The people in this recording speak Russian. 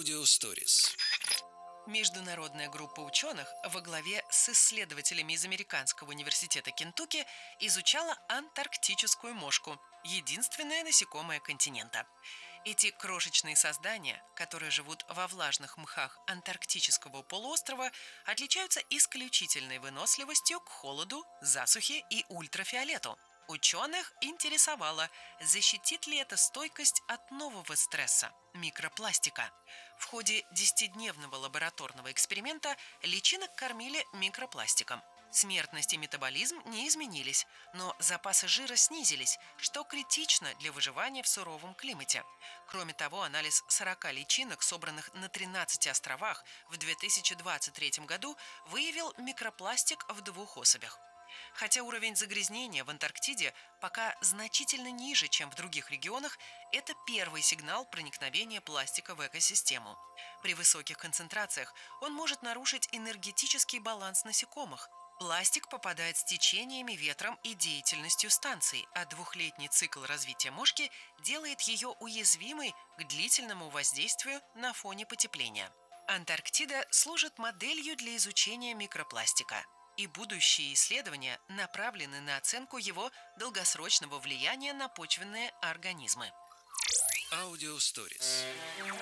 Аудиосторис. Международная группа ученых во главе с исследователями из Американского университета Кентукки изучала антарктическую мошку, единственное насекомое континента. Эти крошечные создания, которые живут во влажных мхах антарктического полуострова, отличаются исключительной выносливостью к холоду, засухе и ультрафиолету. Ученых интересовало, защитит ли эта стойкость от нового стресса – микропластика. В ходе 10-дневного лабораторного эксперимента личинок кормили микропластиком. Смертность и метаболизм не изменились, но запасы жира снизились, что критично для выживания в суровом климате. Кроме того, анализ 40 личинок, собранных на 13 островах в 2023 году, выявил микропластик в 2 особях. Хотя уровень загрязнения в Антарктиде пока значительно ниже, чем в других регионах, это первый сигнал проникновения пластика в экосистему. При высоких концентрациях он может нарушить энергетический баланс насекомых. Пластик попадает с течениями, ветром и деятельностью станций, а 2-летний цикл развития мошки делает ее уязвимой к длительному воздействию на фоне потепления. Антарктида служит моделью для изучения микропластика. И будущие исследования направлены на оценку его долгосрочного влияния на почвенные организмы. Аудиосторис.